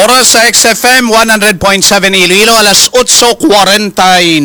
Oras sa XFM 100.7 Iloilo, alas 8:49.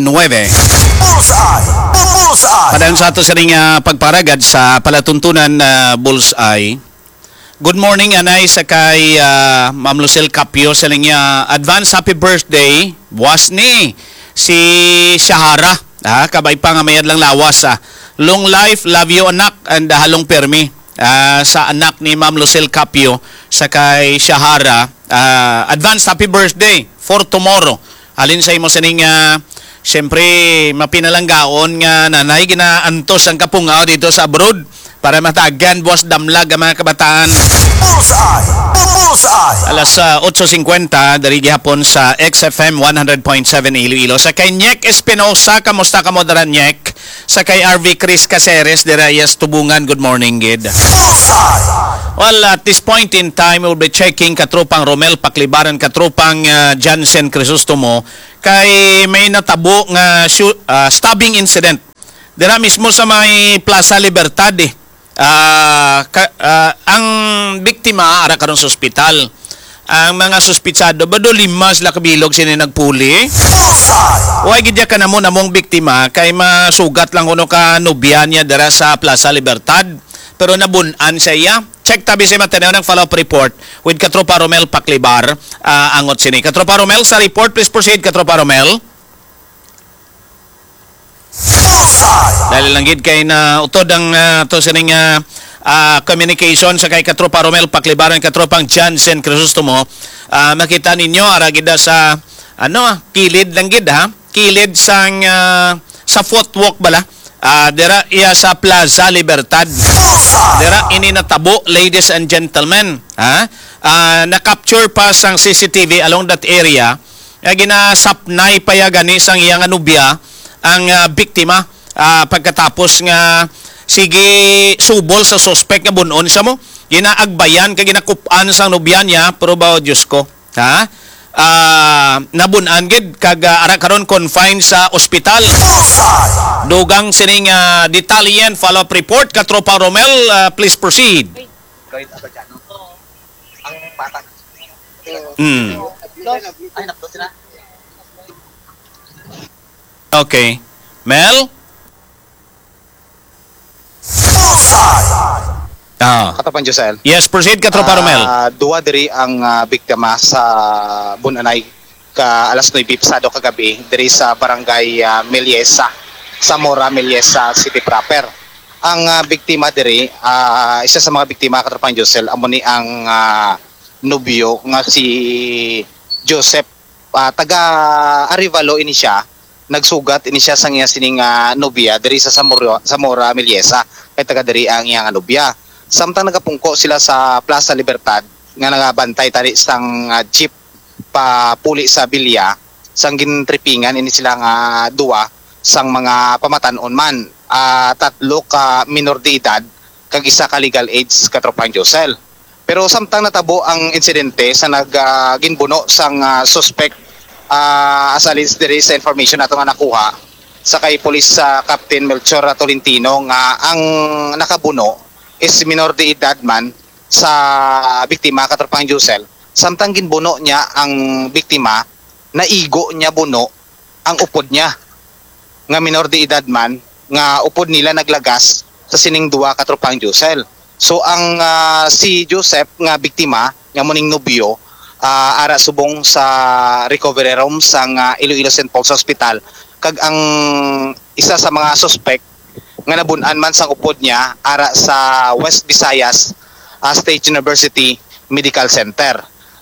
Bullseye! Padang sa ato sa ring pagparagad sa palatuntunan na Bullseye. Good morning, anay, sa kay Ma'am Lucille Capio sa linya advance happy birthday. Buwas ni si Shahara. Kabay pa nga mayad lang lawas. Long life, love you anak, and halong permi. Sa anak ni Ma'am Lucille Capio sa kay Shahara. Advance happy birthday for tomorrow. Alin sa imo sining siyempre mapinalanggaon nga nanay ginaantos ang kapungaw dito sa abroad para matagan buwas damlag ang mga kabataan. Bullseye! Alas 8:50 dari gihapon sa XFM 100.7 Iloilo. Sa kay Nyek Espinosa, kamusta ka mo dara Nyek? Sa kay RV Chris Caceres derayas Tubungan, good morning gid. Well, at this point in time, we'll be checking katropang Romel Paklibaran, katropang Jansen Crisostomo, kay may natabo nga stabbing incident. Dira mismo sa may Plaza Libertad ang biktima ara karon sa ospital. Ang mga suspitsado bado 5 sila kabilog sini nagpuli. Way gid ka namo namong biktima kay masugat lang kuno ka nobya niya dira sa Plaza Libertad. Pero nabun-an sa iya. Check tabi si Mateo ng follow-up report with Katropa Romel Paklibar. Angot sini. Katropa Romel, sa report, please proceed, Katropa Romel. Dahil lang gid kay na utod ang to sining communication sa kay Katropa Romel Paklibar ng Katropang Jansen Crisostomo. Makita ninyo ara gid sa kilid lang gid kilid sang sa footwalk bala. Dira iya sa Plaza Libertad. Dira ini natabo, ladies and gentlemen. Na-capture pa sang CCTV along that area. Ginasapnay pa ya gani sang iyang anubya ang biktima pagkatapos nga sige subol sa suspect nga bunon sa mo. Ginaagbayan kay ginakupan sang nubya niya pero ba Diyos ko. Nabunan gid kag ara karon confined sa ospital. Dugang sining detalyen follow-up report Katropa Romel, please proceed. Ang bata. Ay, napos sila. Okay. Mel? Katapan Josel. Yes, proceed Katropa Romel. Duwa diri ang biktima sa Bunanay ka alas 9 pasado kagabi diri sa barangay Meliesa, Zamora, Meliesa City proper. Ang biktima diri isa sa mga biktima Katropan Josel amo ni ang nobyo nga si Joseph taga Arevalo ini siya. Nagsugat ini siya sang iya sining nobya diri sa Zamora, Meliesa kay taga diri ang iyang nobya. Samtang nagapungko sila sa Plaza Libertad nga nagabantay tali sang jeep pa puli sa Bilya sang gintripingan ini sila nga duwa sang mga pamatanon man. Tatlo ka minor de edad kag isa ka legal age Katropang Josel. Pero samtang natabo ang insidente sa ginbuno sang suspect asalins diri sa information nato nga nakuha sa kay Police Captain Melchor Tolentino nga ang nakabuno is minor de edad man sa biktima Katropang Josel. Samtang ginbuno niya ang biktima, naigo niya buno ang upod niya nga minor de edad man nga upod nila naglagas sa sining duwa Katropang Josel. So ang si Joseph nga biktima nga muning nobyo ara subong sa recovery room sang Iloilo St. Paul's Hospital kag ang isa sa mga suspect nga nabunan man sang upod niya ara sa West Visayas State University Medical Center.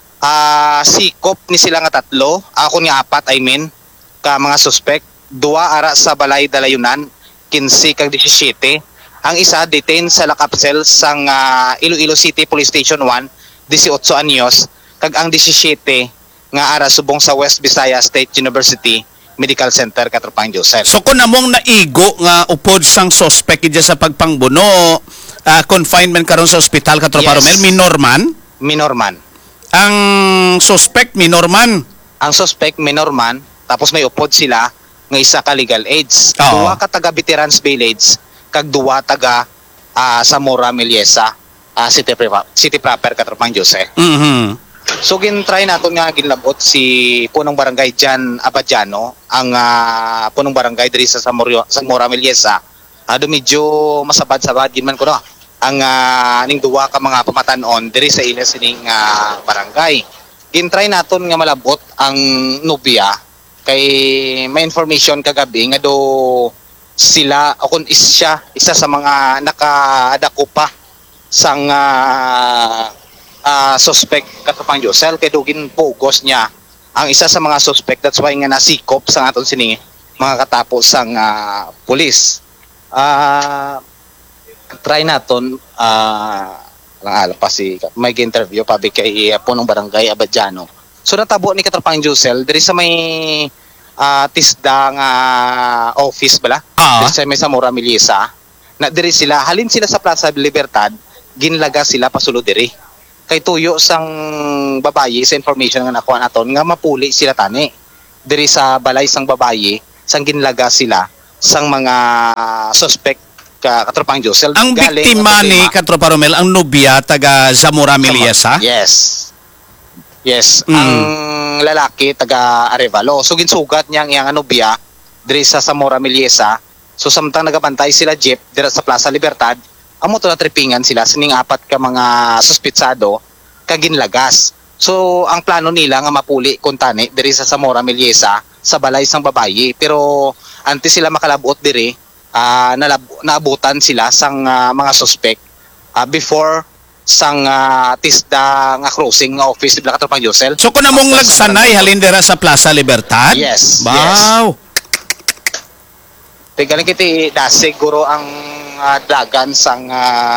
Sikop ni sila nga tatlo, ako nga apat ka mga suspect, duwa ara sa Balay Dalayunan 15 kag 17. Ang isa detained sa Lakapsel sang Iloilo City Police Station 1 18 anyos kag ang 17 nga ara subong sa West Visayas State University Medical Center Katropang Joseph. So kung namong naigo nga upod sang suspect diya sa pagpangbuno, confinement karon sa ospital Katropa Romel, minor man? Minor man. Ang suspect minor man? Ang suspect minor man, tapos may upod sila nga isa ka legal age. Duwa ka taga Veterans Village kag duwa taga Zamora, Meliesa, city proper Katropang Joseph. So gin-try naton nga ginlabot si punong barangay Jan Abadiano, ang punong barangay diri sa Mora Meliesa. Do medyo masabad-sabad gin man ko no. Ang ning duwa ka mga pamatanon diri sa ila sining barangay. Gin-try naton nga malabot ang nobya kay may information kagabi nga do sila o kung isa sa mga nakadako pa sang suspect katapang Josel kay dugin pugos niya ang isa sa mga suspect. That's why nga nasikop sa aton sining mga katapos sang pulis. Try naton lang pa si may interview pabi kay punong barangay Abadiano. So natabo ni katapang Josel diri sa may tisda nga office bala. Diri sa may Zamora Meliesa na diri sila halin sila sa Plaza Libertad, ginlaga sila pasulod diri kay tuyo sang babayi sa information nga nakuha naton nga mapuli sila tani diri sa balay sang babayi sang ginlaga sila sang mga suspect katropang Josel. Ang biktima ni Katropa Romel ang nobya taga Zamora Meliesa? Yes. Ang lalaki taga Arevalo. So ginsugat niya ang iyang nobya diri sa Zamora Meliesa. So samtang nagabantay sila jeep dira sa Plaza Libertad, amo to na tripingan sila sining apat ka mga suspitsado kaginlagas. So ang plano nila nga mapuli kun tani diri sa Zamora Meliesa sa balay sang babayi, pero antes sila makalabot diri naabutan sila sang mga suspect before sang tisda nga crossing nga office nila katropang Josel. So kung namong lagsanay halin dira sa Plaza Libertad? Yes. Wow. Tigaling kiti siguro ang dagan sang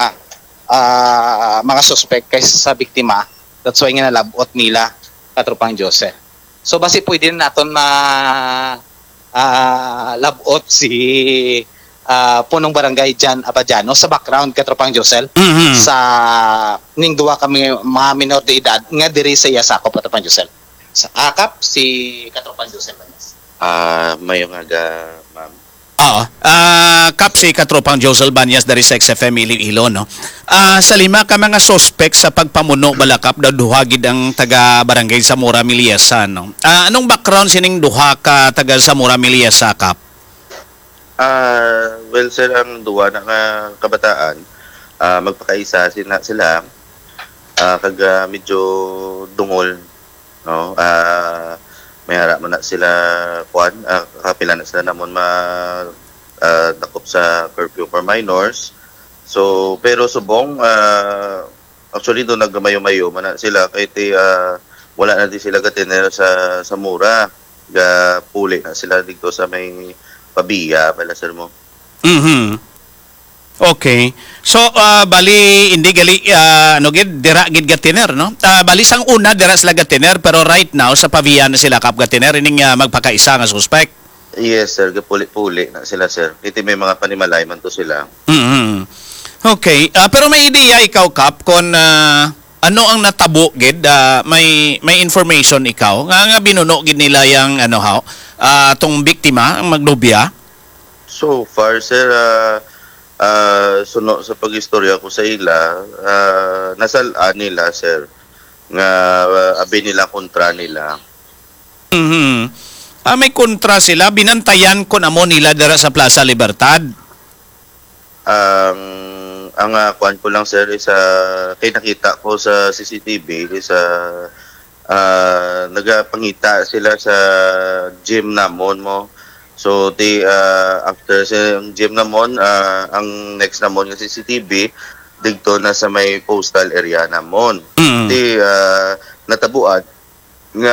mga suspect kaysa sa biktima. That's why nga nalabot nila katropang Josel. So basi pwede na naton labot si punong barangay Jan Abadiano sa background katropang Josel sa ning duwa kami mga minor de edad nga diri sa Yasakop katropang Josel. Sa akap si katropang Josel Banyas. Mayong aga, ma'am. Kap si Katropang Josel Banyas dari sa XFM Iloilo, no? Sa lima ka mga suspect sa pagpamuno balakap na duhagid ang taga barangay Zamora Meliesa, no? Anong background sining duha ka taga Zamora Meliesa, Kap? Well, sir, ang duwa na nga kabataan, magpakaisa sila, kag medyo dungol, no? May harap man na sila kapila na sila namon dakop sa curfew for minors. So pero subong actually do nagmayo-mayo man na sila kay wala na di sila gatiner sa mura. Ga puli na sila dito sa may pabiya pala sir mo. Okay. So bali hindi gali dira gid gatiner, no? Bali sang una dira sila gatiner pero right now sa paviya na sila kap gatiner ining magpakaisa nga suspect. Yes sir, gapuli-puli na sila sir. Iti may mga panimalay man to sila. Okay. Pero may ideya ikaw kap kung ano ang natabo gid may information ikaw nga binuno gid nila yang tong biktima ang magnobya? So far sir suno sa pagistorya ko sa ila, nasalaan nila sir nga abi nila kontra nila. May kontra sila, binantayan ko na mo nila dara sa Plaza Libertad. Ang kuan ko lang sir is kay nakita ko sa CCTV is nagapangita sila sa gym namon mo. So after sa gym namon, ang next namon nga CCTV digto na sa may postal area namon. Natabuan nga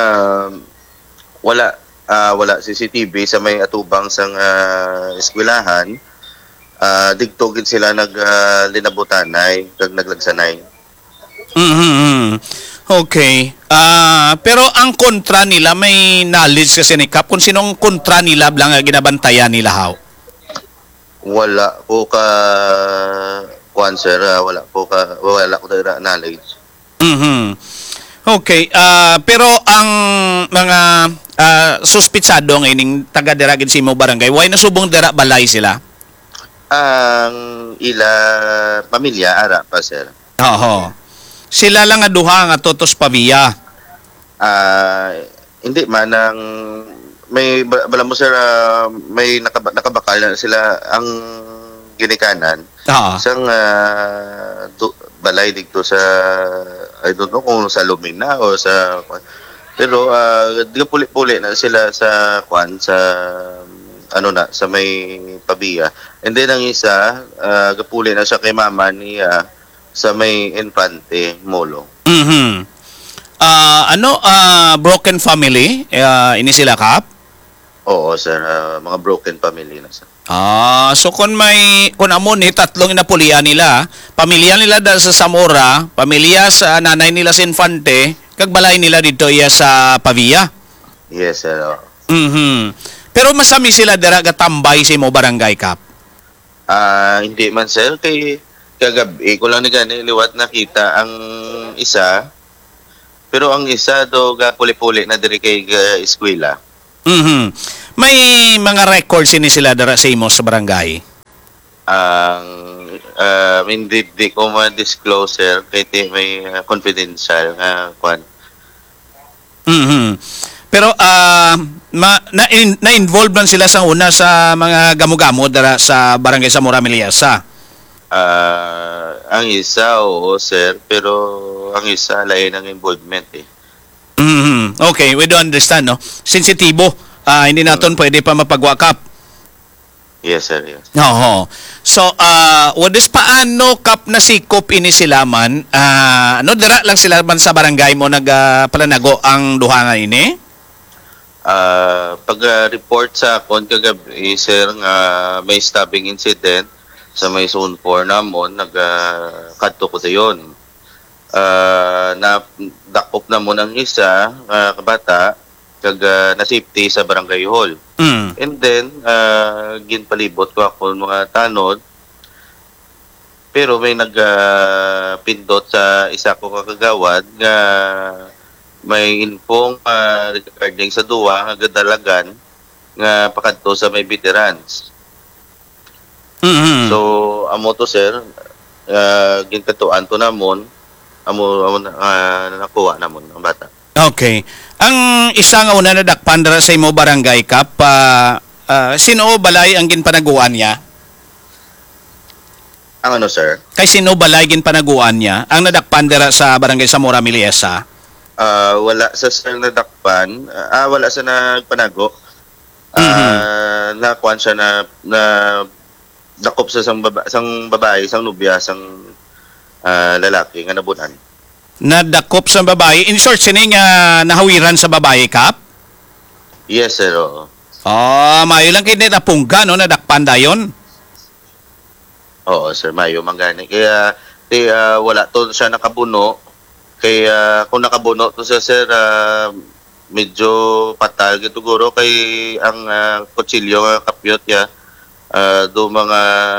wala CCTV sa may atubang sang eskwelahan. Digto gid sila linabutanay kag naglagsanay. Okay. Pero ang kontra nila may knowledge kasi ni Kap kung sinong kontra nila lang ginabantayan nila haw. Wala ko ka kuan sir, wala ko dira knowledge. Okay. Pero ang mga suspitsado ng ining taga dira gid sa imo barangay, way nasubong dira balay sila. Ang ila pamilya ara pa sir. Oo. Sila lang nga duha nga totos pabiya. Hindi man ang may bala mo sir, may nakabakal na sila ang ginikanan Oo. isang balay dito sa I don't know kung sa Lumina o sa pero puli-puli na sila sa sa ano na sa may Pabia, and then ang isa gapuli na siya kay mama niya sa may Infante Molo. Mhm. Broken family? Ini sila, Kap? Oo sir, mga broken family na sir. So kung amon ni tatlong inapulian nila, pamilya nila dahil sa Zamora, pamilya sa nanay nila sa Infante, kag balay nila dito iya sa Pavia. Yes sir. Mhm. Pero masami sila dira gatambay sa mo barangay, Kap. Hindi man sir, kay kagabi ko lang ni gani liwat nakita ang isa, pero ang isa do ga puli-puli na diri kay eskwela. Mhm. May mga records ini sila dara sa imo sa barangay. Ang hindi ko ma-disclose sir kay may confidential nga kwan. Mhm. Pero na-involve man sila sa una sa mga gamo-gamo dara sa barangay Zamora Miliasa. Ang isa oo sir, pero ang isa lain ang involvement eh. Mhm. Okay, we do understand, no? Sensitibo. Hindi naton pwede pa mapagwakap. Yes sir, yes. Oo. So, wadis paano kap nasikop ini sila man? Dira lang sila man sa barangay mo nagpalanago ang duha nga ini? Pag-report sa akon kagabi sir nga may stabbing incident sa may zone 4 namon, nagkadto ko dayon. Na dakop na mo ng isa kabata kag na safety sa barangay hall. Mm. And then ginpalibot ko ako mga tanod, pero may nagpindot sa isa ko kakagawad nga may infong regarding sa duwa nga gadalagan nga pakadto sa may veterans. Mhm. So amo to sir, ginkatuan to namon, amo nakuha namon ang bata. Okay. Ang isa nga una nadakpan dara sa imo barangay, Kap, sino balay ang ginpanaguan niya? Ang ano sir? Kay sino balay ginpanaguan niya ang nadakpan dara sa barangay Zamora Miliesa? Wala sa sir nadakpan, wala sa nagpanago. Nakuan siya na dakop sa sang babae, sang nubya, sang lalaki nga nabunan. Nadakop sa babae. In short, sino nga nahawiran sa babae, Kap? Yes sir, oo. Mayo lang kayo napungga, no? Nadakpan dayon. Oo sir, mayo manggani. Kaya wala to siya nakabuno. Kaya kung nakabuno to siya sir, medyo patal gito guro kay ang kutsilyo nga kapyot ya do mga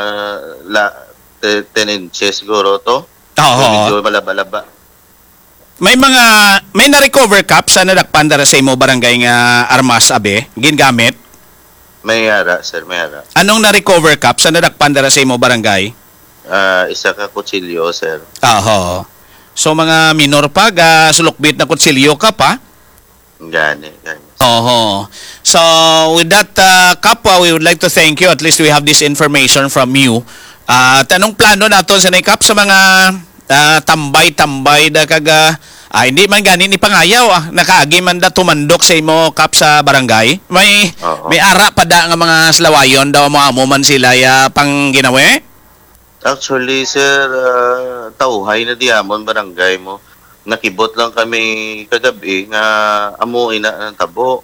10 inches guro to. Oo. So, medyo malaba-laba. May na-recover, Kap, sa nadakpan dara sa imo barangay nga armas abe gingamit? May hara sir, may hara. Anong na-recover, Kap, sa nadakpan dara sa imo barangay? Isa ka kutsilyo sir. Oo. So mga minor pa sulukbit na kutsilyo, Kap, ha? Gani. Oo. So with that, Kap, we would like to thank you. At least we have this information from you. Tanong plano naton sa Kap sa mga tambay-tambay da kaga hindi man gani ni pangayaw nakaagi man da tumandok sa imo, Kap, sa barangay. May ara pa da nga mga slawayon daw mo man sila ya pang ginawe? Actually sir, tauhay na diamon barangay mo. Nakibot lang kami kagabi nga amuin na ng tabo.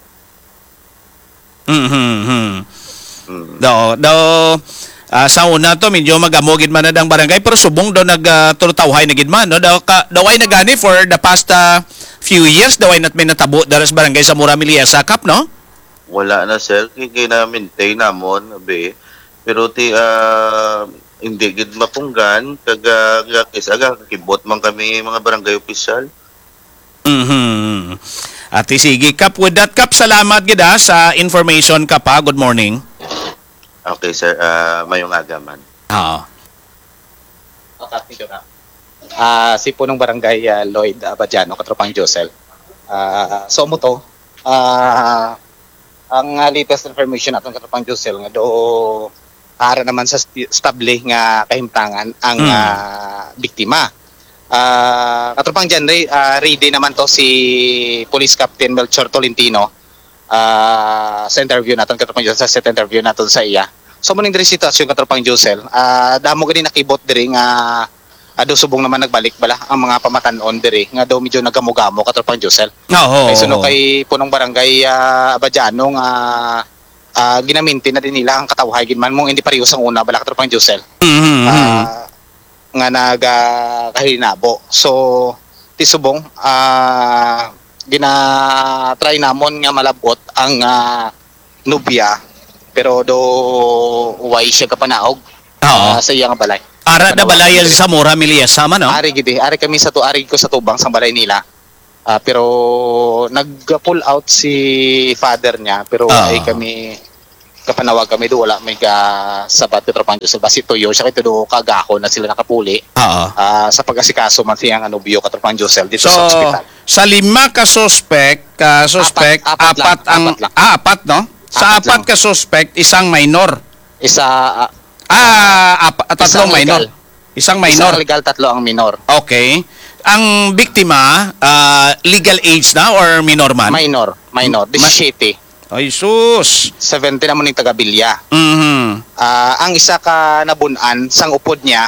Sa una to medyo magamogid man na dang barangay pero subong daw nagturtawhay na gid man, no? Daw ay nagani for the past few years daw ay may natabo dara sa barangay Zamora Miliesa, Kap, no? Wala na sir, kaya na-maintain namon abe. Pero hindi gid mapunggan kaga kisaga kakibot man kami mga barangay official. At sige, Kap, with that, Kap, salamat gid sa information, Kap, ha? Good morning. Okay sir, mayong aga man. Oo. Si punong barangay Lloyd Abadiano, katropang Josel. So mo to, ang latest information atong katropang Josel nga do ara naman sa stable nga kahimtangan ang biktima. Katropang dyan, ready naman to si Police Captain Melchor Tolentino sa interview natin, katropang Josel, sa set interview natin sa iya. So muning diri sitwasyon katropang Josel, damo gani nakibot diri nga ado subong naman nagbalik bala ang mga pamatanon diri nga daw medyo nagamugamo katropang Josel. Kay suno kay punong barangay Abadiano nga ginaminti na din nila ang katawhay ginman mong hindi parehas ang una bala katropang Josel. Nga nagahinabo. So tisubong gina-try namon nga malabot ang nubya pero do way siya kapanaog sa iyang balay. Ara na balay sa Mora Milies sama no? Ari kami ari ko sa tubang sa balay nila. Pero nag-pull out si father niya pero ay kami kapanawag kami do wala may sabat katropang Josel basi tuyo siya kay do kagahon na sila nakapuli. Sa pag-asikaso man siyang nubyo katropang Josel dito sa ospital. Sa 5 ka suspect, apat no? Sa apat ka suspect, isang minor. Tatlong minor. Isang minor. Isang legal, tatlo ang minor. Okay. Ang biktima, legal age na or minor man? Minor. 17. Ay, sus. 70 naman yung taga-Bilya. Ang isa ka nabunan, sang upod niya,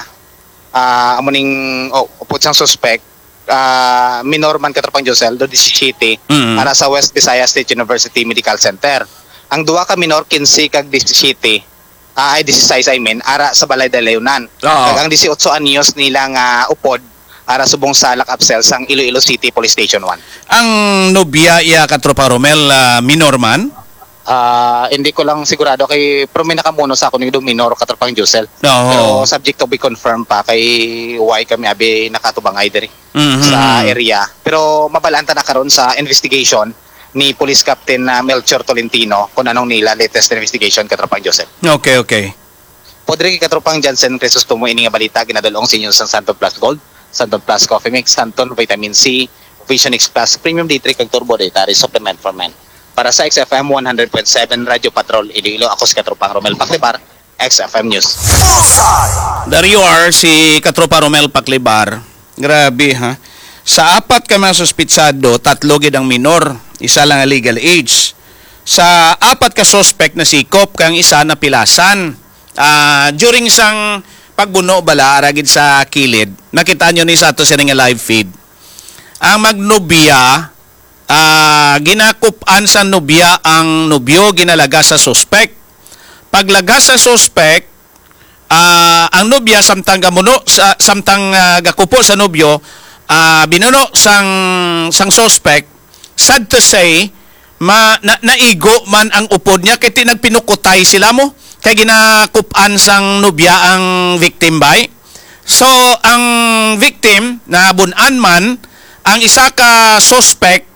upod sang suspect, minor man katropang Josel, do 17, para sa West Visayas State University Medical Center. Ang duwa ka minor, 15 kag 17, ay 16 ara sa Balay Dalayunan. Kag ang 18 anyos nila nga upod, ara subong sa Lakapsel sang Iloilo City Police Station 1. Ang nobya iya katropa Romel minor man? Hindi ko lang sigurado kay pero may nakamuno sa ako ni minor katropang Josel. Pero subject to be confirmed pa kay why kami abi nakatubangay diri sa area. Pero mabalanta na karon sa investigation ni Police Captain Melchor Tolentino kung anong nila latest investigation katropang Josel. Okay. Podre kay katropang Jansen Crisostomo ini nga balita ginadulong sa inyo sa Santon Plus Gold, Santon Plus Coffee Mix, Santon Vitamin C, Vision X Plus, Premium D3 kag Turbo Dietary Supplement for Men. Para sa XFM 100.7 Radio Patrol Iloilo, ako si Katropang Romel Paclibar, XFM News. There you are, si Katropa Romel Paclibar. Grabe ha. Sa apat ka mga suspitsado, 3 gid ang minor, isa lang ang legal age. Sa apat ka suspect na sikop, kang isa na pilasan. During isang pagbuno bala, aragid sa kilid, nakita nyo ni sa ato sa nga live feed. Ang magnobya, ginakupan sa nobya ang nobyo, ginalaga sa suspect. Paglaga sa suspect, ang nobya samtang gamuno, samtang gakupo sa nobyo, binuno sang suspect, sad to say, naigo man ang upod niya, kaya tinagpinukutay sila mo, kaya ginakupan sang nobya ang victim by. So, ang victim, na bunan man, ang isa ka suspect,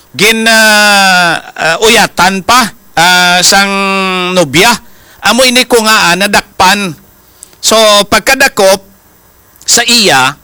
uyatan pa sang nobya. Amo ini ko nga nadakpan. So pagkadakop sa iya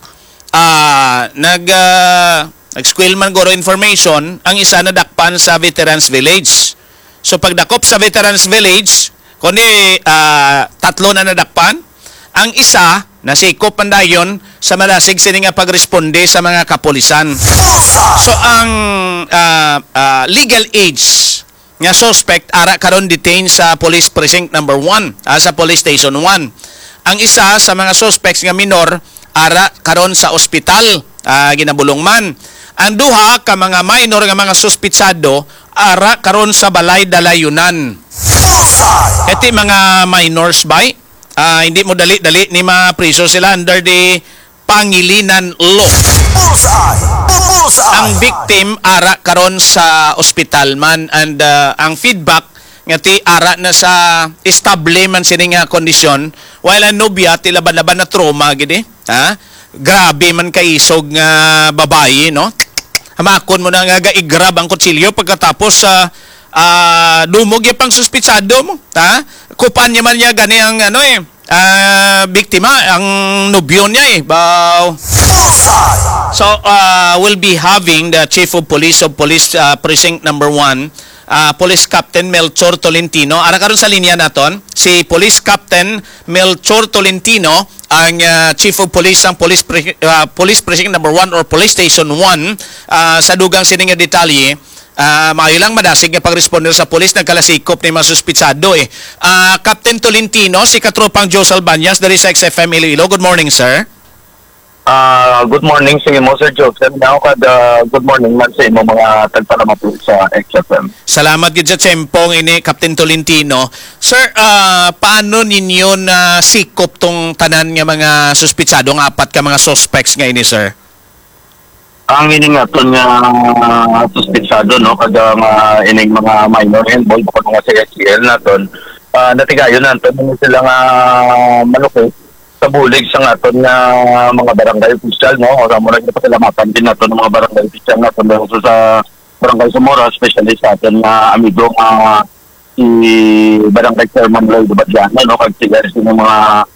nag-squill man goro information, ang isa nadakpan sa Veterans Village. So pagdakop sa Veterans Village, kundi 3 na nadakpan, ang isa nasikop pandayon sa malasig sini nga pagresponde sa mga kapulisan. So ang legal age nga suspect ara karon detained sa Police Precinct number 1, sa Police Station 1. Ang isa sa mga suspects nga minor ara karon sa ospital, ginabulong man. Ang duha ka mga minor nga mga suspitsado ara karon sa Balay Dalayunan. Iti mga minors by hindi mo dali-dali ni mapriso sila under the Pangilinan Law. Ang victim ara karon sa ospital man, and ang feedback nga ti ara na sa estable man sini nga kondisyon, while ang nobya ti laban-laban na trauma gidi. Grabe man kay isog nga babae, no? Hamakon mo na nga gaigrab ang kutsilyo pagkatapos dumog yung pang suspitsado mo. Kupan niya man niya gani ang biktima ang nobyo niya eh. So we'll be having the Chief of Police Precinct number 1, Police Captain Melchor Tolentino. Ara karon sa linya naton si Police Captain Melchor Tolentino, ang Chief of Police ng Police Precinct number 1 or Police Station 1. Sa dugang sining nga detalye, maayo lang madasig nga pag-responder sa pulis, nagkalasikop ni mga suspitsado eh. Captain Tolentino, si katropang Joe Salbanyas dari sa XFM Iloilo. Good morning, sir. Good morning sa imo, Sir Joseph. Now, good morning man sa imo mga tagpalamat sa XFM. Salamat gid sa tsempong ini, Captain Tolentino. Sir, paano ninyo na sikop tong tanan nga mga suspitsado, nga apat ka mga suspects nga ini, sir? Ang ini nga to nga suspitsado, no, kada ining mga minor involved ko nga sa SCL naton, natigayon naton sila nga manukit sa bulig sa naton nga mga barangay official, no, o mo na pasalamatan din naton ng mga barangay official naton sa barangay Zamora, especially sa aton nga amigo si Barangay Chairman Lloyd Badiana, no, kag sila mga